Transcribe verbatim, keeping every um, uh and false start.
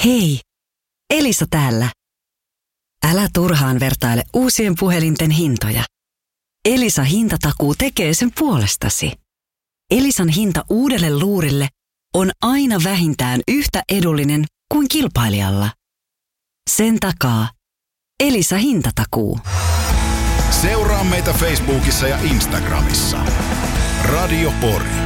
Hei, Elisa täällä. Älä turhaan vertaile uusien puhelinten hintoja. Elisa hintatakuu tekee sen puolestasi. Elisan hinta uudelle luurille on aina vähintään yhtä edullinen kuin kilpailijalla. Sen takaa Elisa hintatakuu. Seuraa meitä Facebookissa ja Instagramissa. Radio Pori.